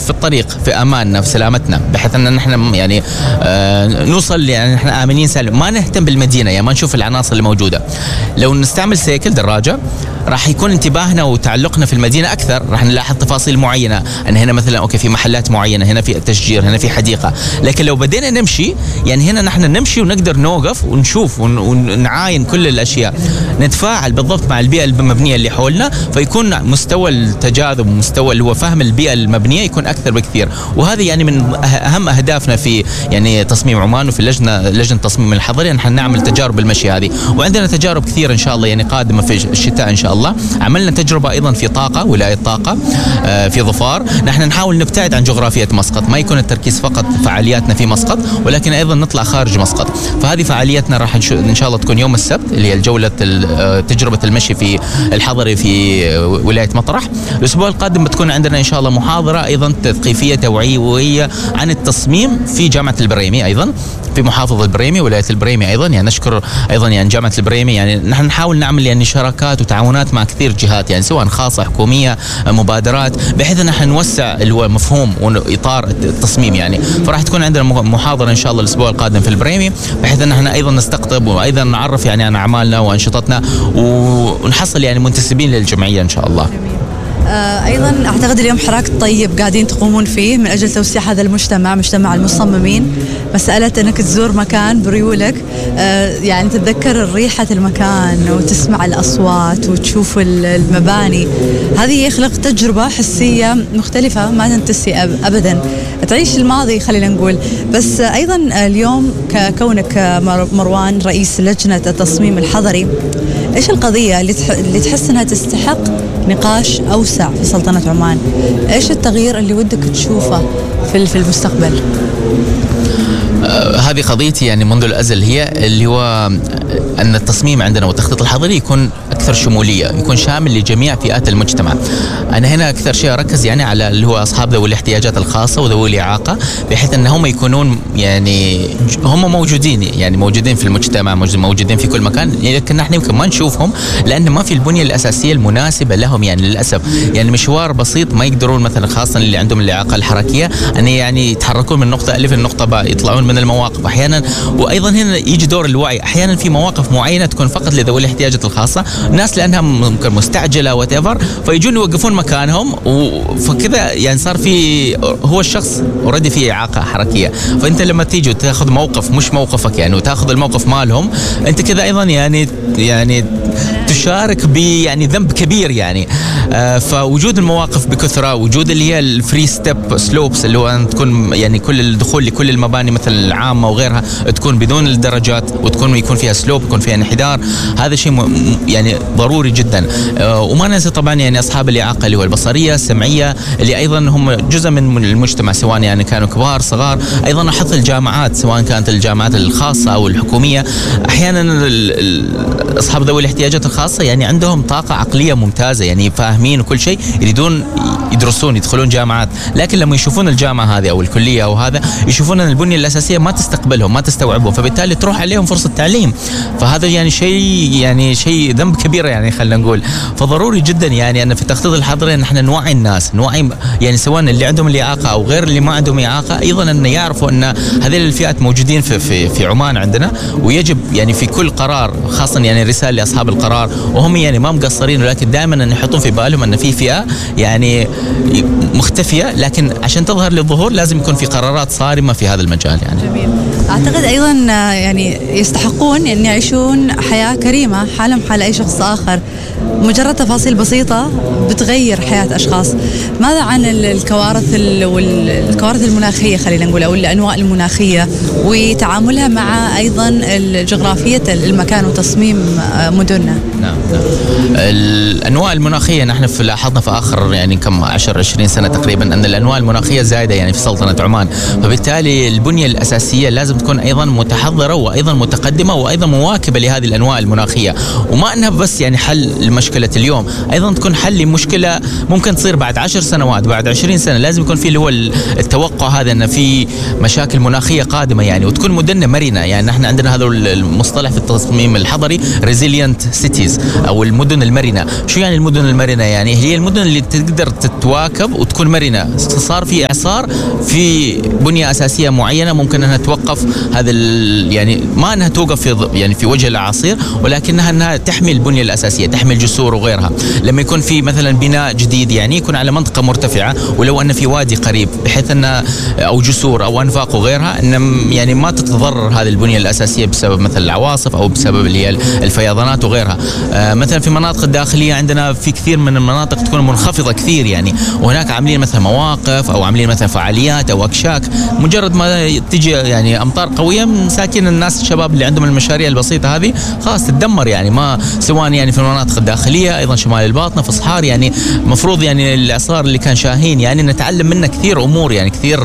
في الطريق في اماننا في سلامتنا، بحيث ان نحن يعني نوصل يعني نحن امنين سالم، ما نهتم بالمدينه يعني ما نشوف العناصر اللي موجوده. لو نستعمل سيكل دراجه راح يكون انتباهنا وتعلقنا في المدينه اكثر، راح نلاحظ تفاصيل معينه، ان هنا مثلا اوكي في محلات معينه، هنا في تشجير، هنا في حديقه. لكن لو بدينا نمشي يعني هنا نحن نمشي ونقدر نوقف ونشوف ونعاين كل الاشياء، نتفاعل بالضبط مع البيئه المبنيه اللي حولنا، فيكون مستوى التجاذب ومستوى اللي هو فهم البيئه المبنيه يكون اكثر بكثير. وهذه يعني من اهم اهدافنا في يعني تصميم عمان وفي لجنه التصميم الحضري، نحن نعمل تجارب المشي هذه، وعندنا تجارب كثيره ان شاء الله يعني قادمه في الشتاء ان شاء الله. عملنا تجربه ايضا في طاقه، ولايه طاقه في ظفار. نحن نحاول نبتعد عن جغرافيه مسقط، ما يكون التركيز فقط فعالياتنا في مسقط، ولكن ايضا نطلع خارج مسقط. فهذه فعالياتنا راح ان شاء الله تكون يوم السبت اللي هي الجوله تجربه المشي في الحضري في ولايه مطرح. الاسبوع القادم بتكون عندنا ان شاء الله محاضره ايضا تثقيفيه توعويه عن التصميم في جامعه البريمي، ايضا في محافظه البريمي ولايه البريمي ايضا. يعني نشكر ايضا يعني جامعه البريمي، يعني نحن نحاول نعمل يعني شراكات وتعاونات مع كثير جهات، يعني سواء خاصه حكوميه مبادرات، بحيث ان احنا نوسع المفهوم واطار التصميم يعني. فراح تكون عندنا محاضره ان شاء الله الاسبوع القادم في البريمي، بحيث ان احنا ايضا نستقطب وايضا نعرف يعني عن اعمالنا وانشطتنا ونحصل يعني منتسبين للجمعيه ان شاء الله. أيضا أعتقد اليوم حراك طيب قاعدين تقومون فيه من أجل توسيع هذا المجتمع، مجتمع المصممين. مسألة أنك تزور مكان بريولك، يعني تتذكر ريحة المكان وتسمع الأصوات وتشوف المباني، هذه يخلق تجربة حسية مختلفة ما تنتسي أبدا، تعيش الماضي خلينا نقول. بس أيضا اليوم كونك مروان رئيس لجنة التصميم الحضري، إيش القضية اللي تحس أنها تستحق نقاش أوسع في سلطنة عمان؟ إيش التغيير اللي ودك تشوفه في المستقبل؟ هذه قضيتي يعني منذ الأزل، هي اللي هو أن التصميم عندنا والتخطيط الحضري يكون أكثر شمولية، يكون شامل لجميع فئات المجتمع. أنا هنا أكثر شيء أركز يعني على اللي هو أصحاب ذوي الاحتياجات الخاصة وذوي الإعاقة، بحيث أن هم يكونون يعني هم موجودين يعني موجودين في المجتمع، موجودين في كل مكان، لكن نحن يمكن ما نشوفهم لأن ما في البنية الأساسية المناسبة لهم. يعني للأسف يعني مشوار بسيط ما يقدرون مثلا، خاصة اللي عندهم الإعاقة الحركية، أن يعني يتحركون من نقطة ألف لنقطة باء، يطلعون من المواقف أحيانا. وأيضا هنا يجي دور الوعي، أحيانا في مواقف معينة تكون فقط لذوي الاحتياجات الخاصة، ناس لأنها ممكن مستعجلة whatever فيجون يوقفون مكانهم، فكذا يعني صار في هو الشخص اوريدي فيه إعاقة حركية، فأنت لما تيجي وتاخذ موقف مش موقفك يعني وتاخذ الموقف مالهم، أنت كذا أيضا يعني تشارك يعني ذنب كبير يعني. فوجود المواقف بكثرة، وجود اللي هي الفري ستيب سلوبس اللي هو أن تكون يعني كل الدخول لكل المباني مثل العامة وغيرها تكون بدون الدرجات، وتكون يكون فيها سلوب، يكون فيها انحدار، هذا شيء يعني ضروري جدا. وما ننسى طبعا يعني أصحاب الإعاقة اللي هو البصرية السمعية اللي أيضا هم جزء من المجتمع، سواء يعني كانوا كبار صغار. أيضا أحط الجامعات سواء كانت الجامعات الخاصة أو الحكومية، أحيانا أصحاب ذوي الاحتياجات الخاصة يعني عندهم طاقة عقلية ممتازة، يعني فاهمين وكل شيء، يريدون يدرسون يدخلون جامعات، لكن لما يشوفون الجامعة هذه أو الكلية أو هذا يشوفون أن البنية الأساسية ما تستقبلهم ما تستوعبهم، فبالتالي تروح عليهم فرصة تعليم. فهذا يعني شيء ذنب كبير يعني خلينا نقول. فضروري جدا يعني أن في التخطيط الحضري نحن نوعي الناس، نوعي يعني سواء اللي عندهم الإعاقة أو غير اللي ما عندهم إعاقة، أيضا أن يعرفوا أن هذه الفئات موجودين في عمان عندنا، ويجب يعني في كل قرار، خاصة يعني رسالة لأصحاب القرار وهم يعني ما مقصرين، ولكن دائما أن يحطون في بالهم أن في فئة يعني مختفية، لكن عشان تظهر للظهور لازم يكون في قرارات صارمة في هذا المجال يعني. جميل. أعتقد أيضا يعني يستحقون أن يعيشون حياة كريمة حالهم حال أي شخص آخر، مجرد تفاصيل بسيطة بتغير حياة أشخاص. ماذا عن الكوارث المناخية خلينا نقول، أو الأنواع المناخية وتعاملها مع أيضا جغرافية المكان وتصميم مدننا؟ نعم. الأنواع المناخية نحن لاحظنا في آخر يعني كم 10-20 سنة تقريبا أن الأنواع المناخية زايدة يعني في سلطنة عمان، فبالتالي البنية الأساسية لازم تكون أيضا متحضرة وأيضا متقدمة وأيضا مواكبة لهذه الأنواع المناخية، وما أنها بس يعني حل المشاكل مشكلة اليوم أيضا تكون حل لمشكلة ممكن تصير بعد 10 سنوات، بعد 20 سنة. لازم يكون في اللي هو التوقع هذا أن في مشاكل مناخية قادمة يعني، وتكون مدننا مرنة. يعني نحن عندنا هذا المصطلح في التصميم الحضري resilient cities أو المدن المرنة. شو يعني المدن المرنة؟ يعني هي المدن اللي تقدر تتواكب وتكون مرنة. صار في إعصار في بنية أساسية معينة ممكن أنها توقف هذا يعني ما أنها توقف في وجه الأعاصير، ولكنها أنها تحمي البنية الأساسية، تحمي الجسور وغيرها. لما يكون في مثلا بناء جديد يعني يكون على منطقة مرتفعة، ولو أن في وادي قريب بحيث أن أو جسور أو أنفاق وغيرها، أن يعني ما تتضرر هذه البنية الأساسية بسبب مثل العواصف أو بسبب اللي هي الفيضانات وغيرها. مثلا في المناطق الداخلية عندنا في كثير من المناطق تكون منخفضة كثير يعني، وهناك عاملين مثلا مواقف أو عاملين مثلا فعاليات أو أكشاك. مجرد ما تجي يعني أمطار قوية مساكين الناس الشباب اللي عندهم المشاريع البسيطة هذه خلاص تتدمر يعني، ما سواء يعني في المناطق الداخلية أيضا شمال الباطنة في صحار. يعني مفروض يعني الإعصار اللي كان شاهين يعني نتعلم منه كثير أمور يعني كثير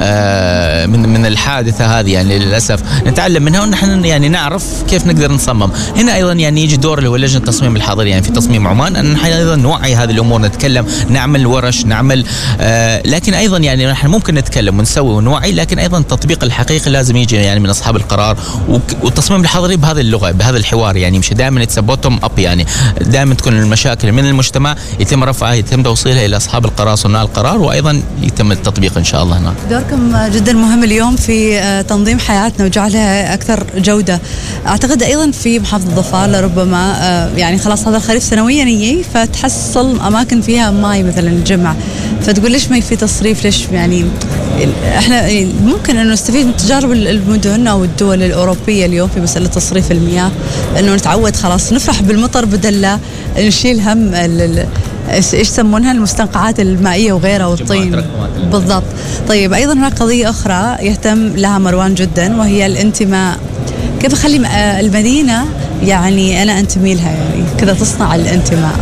من الحادثة هذه يعني للأسف نتعلم منها، ونحن يعني نعرف كيف نقدر نصمم. هنا أيضا يعني يجي دور اللي هو لجنة التصميم الحضري يعني في تصميم عمان، أن نحن أيضا نوعي هذه الأمور، نتكلم، نعمل ورش، نعمل لكن أيضا يعني نحن ممكن نتكلم ونسوي ونوعي، لكن أيضا التطبيق الحقيقي لازم يجي يعني من أصحاب القرار. والتصميم الحضري بهذه اللغة بهذا الحوار يعني، مش دائما يتسبوتهم أب يعني، دائما تكون المشاكل من المجتمع يتم رفعها، يتم توصيلها إلى أصحاب القرار صناع القرار، وأيضا يتم التطبيق إن شاء الله هناك. دوركم جدا مهم اليوم في تنظيم حياتنا وجعلها أكثر جودة. أعتقد أيضا في محافظة ظفار ربما يعني خلاص هذا الخريف سنويا يجي، فتحصل أماكن فيها ماي مثلا الجمعة، فتقول ليش ما في تصريف؟ ليش يعني احنا ممكن انه نستفيد من تجارب المدن او الدول الاوروبيه اليوم في مساله تصريف المياه، انه نتعود خلاص نفرح بالمطر بدل لا نشيل هم ايش يسمونها المستنقعات المائيه وغيرها والطين. بالضبط. طيب ايضا هناك قضيه اخرى يهتم لها مروان جدا، وهي الانتماء. كيف اخلي المدينه يعني انا انتمي لها، يعني كذا تصنع الانتماء.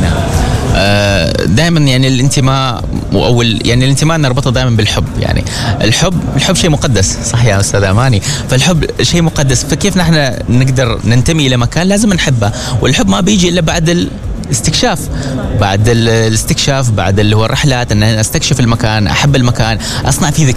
دائما يعني الانتماء يعني الانتماء نربطه دائما بالحب. يعني الحب شيء مقدس، صح يا استاذ اماني؟ فالحب شيء مقدس، فكيف نحن نقدر ننتمي الى مكان؟ لازم نحبه، والحب ما بيجي الا بعد الاستكشاف، بعد اللي هو الرحلات، ان استكشف المكان، احب المكان، اصنع فيه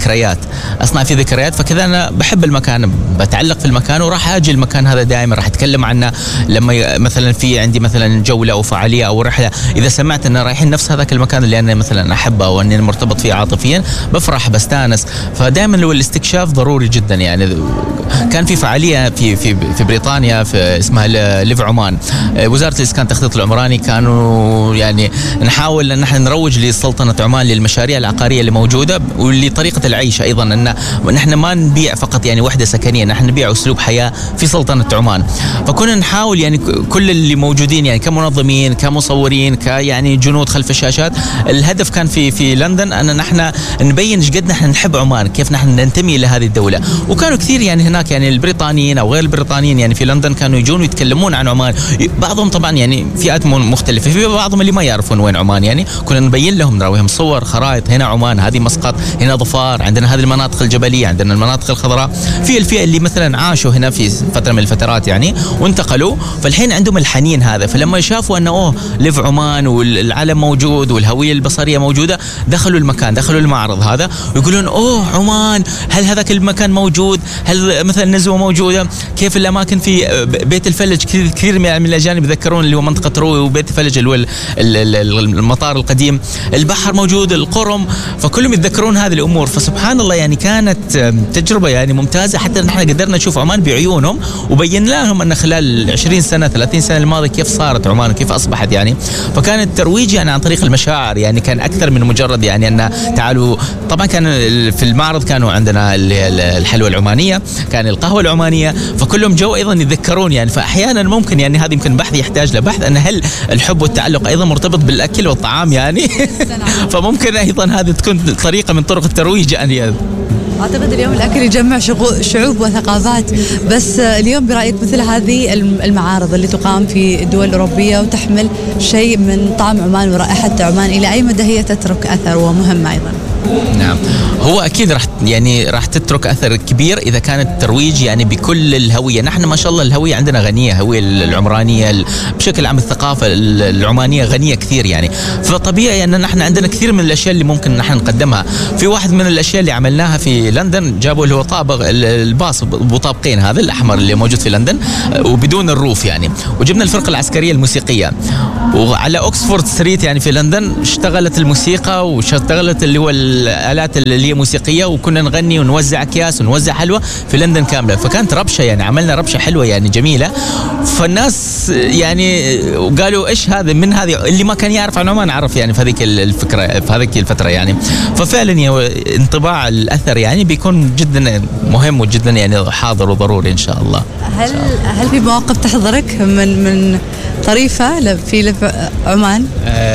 ذكريات. فكذا انا بحب المكان، بتعلق في المكان، وراح اجي المكان هذا دائما، راح اتكلم عنه لما مثلا في عندي مثلا جوله او فعاليه او رحله. اذا سمعت ان رايحين نفس هذاك المكان اللي انا مثلا احبه او اني مرتبط فيه عاطفيا، بفرح بستانس. فدائما لو الاستكشاف ضروري جدا. يعني كان في فعاليه في بريطانيا في اسمها ليف عمان، وزاره الاسكان التخطيط العمراني، كانوا يعني نحاول ان نحن نروج لسلطنة عمان للمشاريع العقارية اللي موجودة ولطريقة العيش ايضا، ان نحن ما نبيع فقط يعني وحدة سكنية، نحن نبيع اسلوب حياة في سلطنة عمان. فكنا نحاول يعني كل اللي موجودين يعني كمنظمين كمصورين يعني جنود خلف الشاشات، الهدف كان في لندن ان نحن نبين ايش قد نحن نحب عمان، كيف نحن ننتمي لهذه الدولة. وكانوا كثير يعني هناك يعني البريطانيين او غير البريطانيين يعني في لندن كانوا يجون ويتكلمون عن عمان. بعضهم طبعا يعني فئات مختلفة، في بعضهم اللي ما يعرفون وين عمان، يعني كنا نبين لهم، نراويهم صور خرائط، هنا عمان، هذه مسقط، هنا ظفار، عندنا هذه المناطق الجبلية، عندنا المناطق الخضراء. في الفئة اللي مثلا عاشوا هنا في فترة من الفترات يعني وانتقلوا، فالحين عندهم الحنين هذا، فلما شافوا انه ليف عمان والعلم موجود والهوية البصرية موجودة، دخلوا المكان، دخلوا المعرض هذا ويقولون عمان، هل هذاك المكان موجود؟ هل مثلا نزوة موجودة؟ كيف الأماكن في بيت الفلج؟ كثير من الأجانب يذكرون اللي هو منطقة روي وبيت الفلج اللي هو المطار القديم، البحر موجود، القرم، فكلهم يتذكرون هذه الأمور. فسبحان الله يعني كانت تجربة يعني ممتازة، حتى نحن قدرنا نشوف عمان بعيونهم وبين لهم أن خلال 20 سنة 30 سنة الماضية كيف صارت عمان وكيف أصبحت يعني. فكان الترويج يعني عن طريق المشاعر، يعني كان أكثر من مجرد يعني أن تعالوا. طبعا كان في المعرض كانوا عندنا الحلوى العمانية، كان القهوة العمانية، فكلهم جو أيضا يتذكرون يعني. فأحيانا ممكن يعني هذا يمكن بحث يحتاج لبحث، أن هل الحب والتعلق أيضا مرتبط بالأكل والطعام يعني فممكن أيضا هذه تكون طريقة من طرق الترويج يعني. أعتقد اليوم الأكل يجمع شعوب وثقافات، بس اليوم برأيك مثل هذه المعارض اللي تقام في الدول الأوروبية وتحمل شيء من طعم عمان ورائحة عمان، إلى أي مدى هي تترك أثر ومهمة أيضا؟ نعم، هو اكيد راح تترك اثر كبير اذا كان الترويج يعني بكل الهويه. نحن ما شاء الله الهويه عندنا غنيه، الهويه العمرانيه بشكل عام، الثقافه العمانيه غنيه كثير يعني. فطبيعي ان نحن عندنا كثير من الاشياء اللي ممكن نحن نقدمها. في واحد من الاشياء اللي عملناها في لندن، جابوا اللي هو طابق الباص ابو طابقين، هذا الاحمر اللي موجود في لندن وبدون الروف يعني، وجبنا الفرقه العسكريه الموسيقيه، وعلى اوكسفورد ستريت يعني في لندن اشتغلت الموسيقى واشتغلت اللي هو الآلات اللي هي موسيقية، وكنا نغني ونوزع أكياس ونوزع حلوى في لندن كاملة. فكانت ربشة يعني، عملنا ربشة حلوة يعني جميلة. فالناس يعني قالوا إيش هذا، من هذه اللي ما كان يعرف عن عمان عرف يعني في هذيك الفكرة، في هذيك الفترة يعني. ففعلا انطباع الأثر يعني بيكون جدا مهم وجدا يعني حاضر وضروري إن شاء الله. هل في مواقف تحضرك من طريفة في عمان؟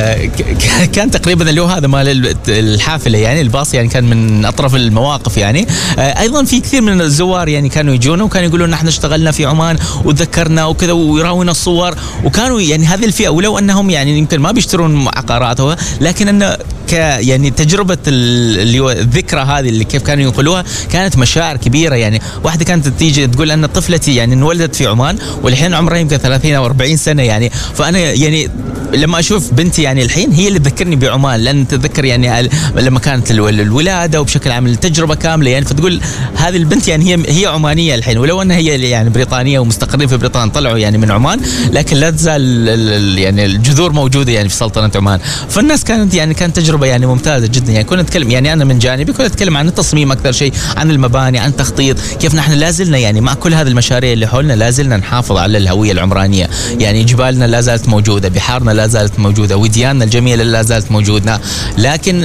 كان تقريبا اللي هو هذا مال الحافلة يعني، الباص يعني كان من أطرف المواقف يعني. أيضا في كثير من الزوار يعني كانوا يجونا وكانوا يقولون نحن اشتغلنا في عمان وتذكرنا وكذا، ويراونا الصور، وكانوا يعني هذه الفئة، ولو أنهم يعني يمكن ما بيشترون عقارات لكن أنه يعني تجربة اللي هو الذكرى هذه اللي كيف كانوا ينقلوها كانت مشاعر كبيرة يعني. واحدة كانت تيجي تقول أن طفلتي يعني انولدت في عمان والحين عمرها يمكن 30 أو 40 سنة يعني. فأنا يعني لما أشوف بنتي يعني الحين هي اللي تذكرني بعمان، لأن تتذكر يعني لما كانت الولادة وبشكل عام التجربة كاملة يعني. فتقول هذه البنت يعني هي عمانية الحين، ولو أنها هي يعني بريطانية ومستقرين في بريطانيا، طلعوا يعني من عمان، لكن لا تزال يعني الجذور موجودة يعني في سلطنة عمان. فالناس كانت تجربة يعني ممتازة جدا يعني. كنا نتكلم يعني أنا من جانبي كنت أتكلم عن التصميم أكثر شيء، عن المباني، عن التخطيط، كيف نحن لازلنا يعني مع كل هذه المشاريع اللي حولنا لازلنا نحافظ على الهوية العمرانية يعني. جبالنا لا زالت موجودة، بحارنا لا زالت موجودة، ودياننا الجميلة لا زالت موجودة، لكن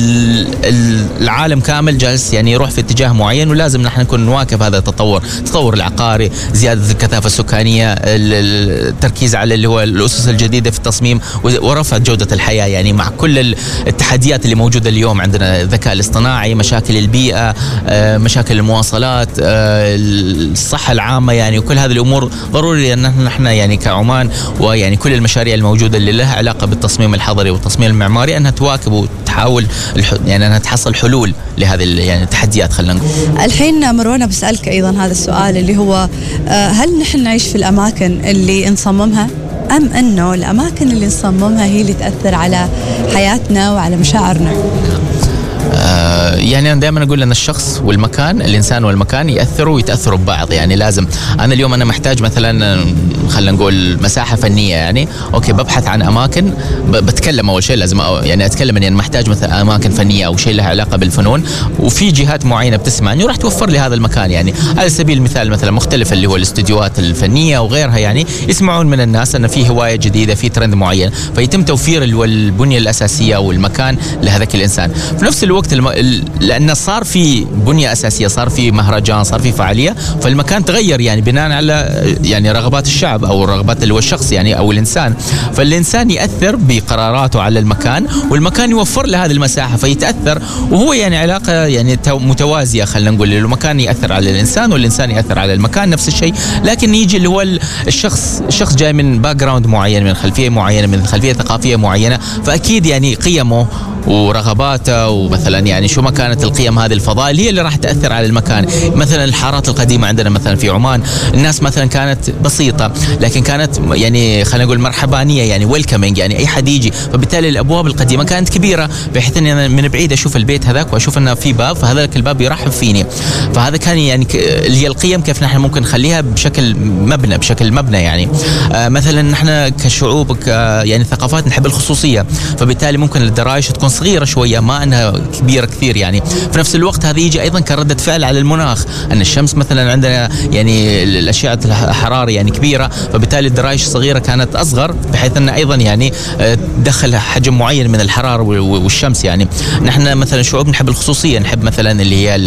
العالم كامل جالس يعني يروح في اتجاه معين، ولازم نحن نكون نواكب هذا التطور العقاري، زيادة الكثافة السكانية، التركيز على اللي هو الأسس الجديدة في التصميم، ورفع جودة الحياة يعني مع كل التحديات اللي موجودة اليوم عندنا، الذكاء الاصطناعي، مشاكل البيئة، مشاكل المواصلات، الصحة العامة يعني. وكل هذه الأمور ضروري أن نحن يعني كعمان ويعني كل المشاريع الموجودة اللي لها علاقة بالتصميم الحضري والتصميم المعماري أنها تواكب وتحاول يعني أنها تحصل حلول لهذه يعني التحديات. خلينا نقول الحين مروان بسألك أيضا هذا السؤال اللي هو هل نحن نعيش في الأماكن اللي نصممها، أم أنه الأماكن اللي نصممها هي اللي تأثر على حياتنا وعلى مشاعرنا؟ يعني أنا دائما أقول أن الشخص والمكان، الإنسان والمكان يتأثروا ببعض يعني. لازم اليوم أنا محتاج مثلا خلينا نقول مساحة فنية يعني، أوكي ببحث عن أماكن، بتكلم أول شيء لازم يعني أتكلم أني محتاج مثلا أماكن فنية أو شيء لها علاقة بالفنون، وفي جهات معينة بتسمعني وراح توفر لي هذا المكان يعني. على سبيل المثال مثلا مختلف اللي هو الاستديوهات الفنية وغيرها يعني، يسمعون من الناس أن في هواية جديدة، في ترند معين، فيتم توفير البنية الأساسية والمكان لهذاك الإنسان. في نفس الوقت لأن صار في بنية أساسية، صار في مهرجان، صار في فعالية، فالمكان تغير يعني بناء على يعني رغبات الشعب أو رغبات الشخص يعني أو الإنسان. فالإنسان يأثر بقراراته على المكان، والمكان يوفر له هذه المساحة فيتأثر، وهو يعني علاقة يعني متوازية. خلينا نقول المكان يأثر على الإنسان والإنسان يأثر على المكان، نفس الشيء. لكن يجي اللي هو الشخص جاي من باك جراوند معين، من خلفية معينة، من خلفية ثقافية معينة، فأكيد يعني قيمه ورغباته ومثلا يعني شو ما كانت القيم هذه الفضائل هي اللي راح تأثر على المكان. مثلا الحارات القديمة عندنا مثلا في عمان، الناس مثلا كانت بسيطة لكن كانت يعني خلينا نقول مرحبانية يعني ويلكمينج يعني أي حد يجي، فبالتالي الأبواب القديمة كانت كبيرة بحيث أني أنا من بعيد أشوف البيت هذاك وأشوف أنه في باب، فهذاك الباب يرحب فيني. فهذا كان يعني اللي هي القيم كيف نحن ممكن نخليها بشكل مبنى يعني. مثلا نحن كشعوب يعني ثقافات نحب الخصوصية، فبالتالي ممكن الدرايش تكون صغيرة شوية ما أنها كبيرة كثير يعني. في نفس الوقت هذه يجي أيضا كردة فعل على المناخ، أن الشمس مثلا عندنا يعني الأشعة الحرارة يعني كبيرة، فبالتالي الدرايش صغيرة كانت أصغر بحيث أن أيضا يعني دخل حجم معين من الحرارة والشمس يعني. نحن مثلا شعوب نحب الخصوصية، نحب مثلا اللي هي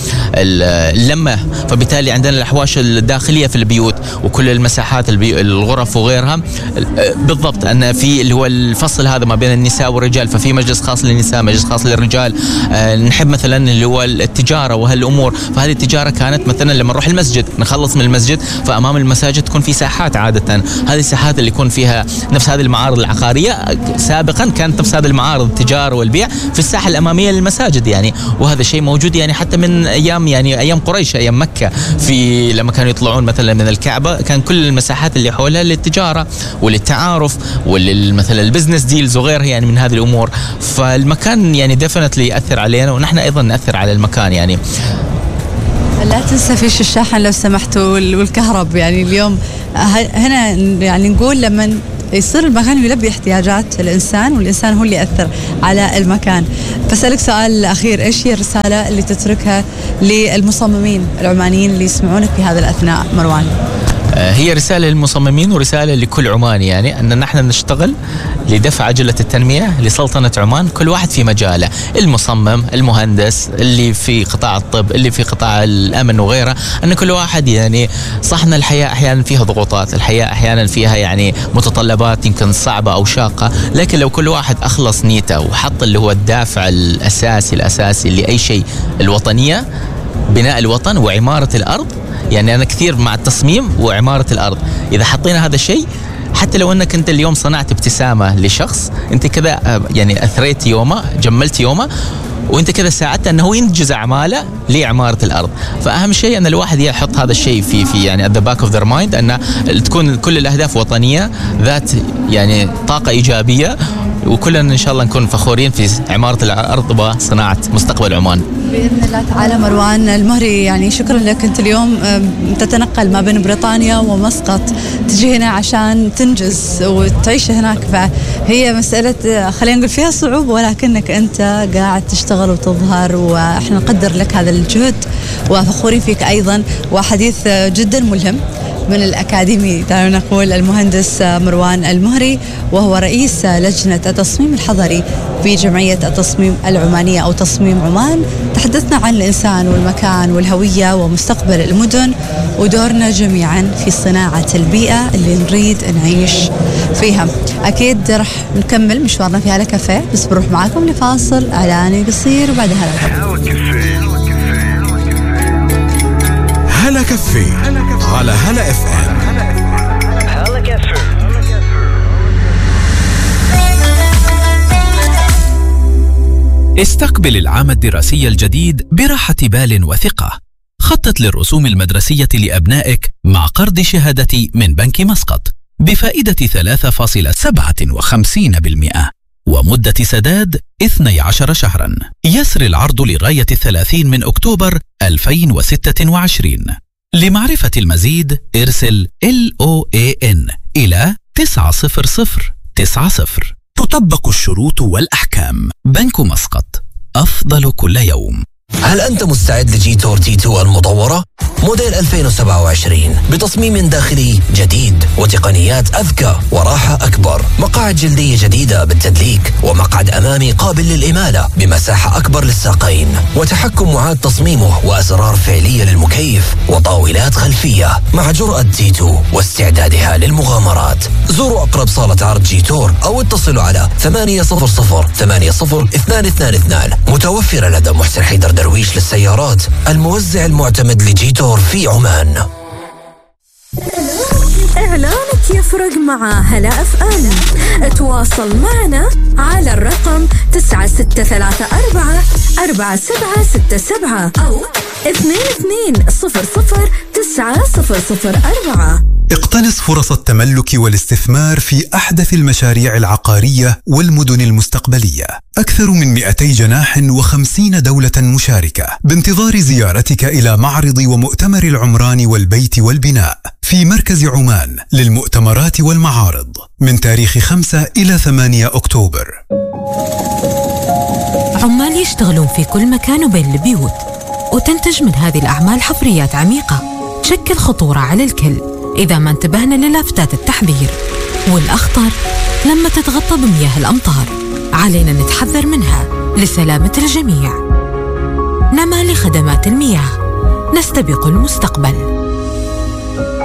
اللمة، فبالتالي عندنا الأحواش الداخلية في البيوت وكل المساحات الغرف وغيرها. بالضبط أن في اللي هو الفصل هذا ما بين النساء والرجال، ففي مجلس خاص للنساء، مجلس خاص للرجال. نحب نحب مثلا اللي هو التجارة وهالأمور. فهذه التجارة كانت مثلا لما نروح المسجد نخلص من المسجد، فأمام المساجد تكون في ساحات عادة، هذه الساحات اللي يكون فيها نفس هذه المعارض العقارية. سابقا كانت نفس هذه المعارض التجارة والبيع في الساحة الأمامية للمساجد يعني، وهذا الشيء موجود يعني حتى من أيام قريش، أيام مكة، في لما كانوا يطلعون مثلا من الكعبة كان كل المساحات اللي حولها للتجارة وللتعارف مثلا البزنس ديلز وغيرها يعني من هذه الأمور. فالمكان يعني ديفنتلي يأثر علينا، ونحن أيضا نأثر على المكان يعني. لا تنسى فيش الشاحن لو سمحت والكهرب. يعني اليوم هنا يعني نقول لما يصير المكان يلبي احتياجات الإنسان، والإنسان هو اللي يأثر على المكان. فسألك سؤال أخير، إيش هي الرسالة اللي تتركها للمصممين العمانيين اللي يسمعونك في هذا الأثناء مروان؟ هي رسالة للمصممين ورسالة لكل عماني، يعني أن نحن نشتغل لدفع عجلة التنمية لسلطنة عمان، كل واحد في مجاله، المصمم، المهندس، اللي في قطاع الطب، اللي في قطاع الأمن وغيره. أن كل واحد يعني صحنا الحياة أحيانا فيها ضغوطات، الحياة أحيانا فيها يعني متطلبات يمكن صعبة أو شاقة، لكن لو كل واحد أخلص نيته وحط اللي هو الدافع الأساسي لأي شيء، الوطنية، بناء الوطن وعمارة الأرض. يعني أنا كثير مع التصميم وعمارة الأرض. إذا حطينا هذا الشيء، حتى لو أنك أنت اليوم صنعت ابتسامة لشخص، أنت كذا يعني أثريت يومه، جملت يومه، وأنت كذا ساعدت أنه ينجز أعماله لعمارة الأرض. فأهم شيء أن الواحد يحط هذا الشيء في يعني at the back of their mind، أن تكون كل الأهداف وطنية ذات يعني طاقة إيجابية، وكلنا إن شاء الله نكون فخورين في عمارة الأرض وصناعة مستقبل عمان بإذن الله تعالى. مروان المهري، يعني شكرا لك. أنت اليوم تتنقل ما بين بريطانيا ومسقط، تجي هنا عشان تنجز وتعيش هناك، فهي مسألة خلينا نقول فيها صعوبة، ولكنك أنت قاعد تشتغل وتظهر، وإحنا نقدر لك هذا الجهد وفخورين فيك أيضا. وحديث جدا ملهم من الأكاديمي دعنا نقول المهندس مروان المهري، وهو رئيس لجنة التصميم الحضري في جمعية التصميم العمانية أو تصميم عمان. تحدثنا عن الإنسان والمكان والهوية ومستقبل المدن ودورنا جميعا في صناعة البيئة اللي نريد نعيش فيها. أكيد رح نكمل مشوارنا في هلا كافيه، بس بروح معاكم لفاصل إعلاني قصير وبعدها هلا كافيه على هلا اف ام. استقبل العام الدراسي الجديد براحة بال وثقة. خطط للرسوم المدرسية لأبنائك مع قرض شهادتي من بنك مسقط بفائدة 3.57% ومدة سداد 12 شهرا. يسر العرض لغاية 30 من أكتوبر 2026. لمعرفة المزيد ارسل LOAN إلى 90090. تطبق الشروط والأحكام. بنك مسقط، أفضل كل يوم. هل أنت مستعد لجيتور T2 المطورة؟ موديل 2027 بتصميم داخلي جديد وتقنيات أذكى وراحة أكبر، مقاعد جلدية جديدة بالتدليك، ومقعد أمامي قابل للإمالة بمساحة أكبر للساقين، وتحكم معاد تصميمه وأزرار فعلية للمكيف، وطاولات خلفية، مع جرأة T2 واستعدادها للمغامرات. زوروا أقرب صالة عرض جيتور أو اتصلوا على 800-80222، متوفرة لدى محسن حيدر درويش للسيارات، الموزع المعتمد لجيتور في عمان. إعلانك يفرق مع هلا اف ام. تواصل معنا على الرقم 96344767 أو 22009004. اقتنص فرص التملك والاستثمار في أحدث المشاريع العقارية والمدن المستقبلية. أكثر من 200 جناح و50 دولة مشاركة، بانتظار زيارتك إلى معرض ومؤتمر العمران والبيت والبناء في مركز عمان للمؤتمرات والمعارض من تاريخ 5 إلى 8 أكتوبر. عمال يشتغلون في كل مكان وبين البيوت، وتنتج من هذه الأعمال حفريات عميقة تشكل خطورة على الكل إذا ما انتبهنا للافتات التحذير. والأخطر لما تتغطى بمياه الأمطار، علينا نتحذر منها لسلامة الجميع. نما لخدمات المياه، نستبق المستقبل.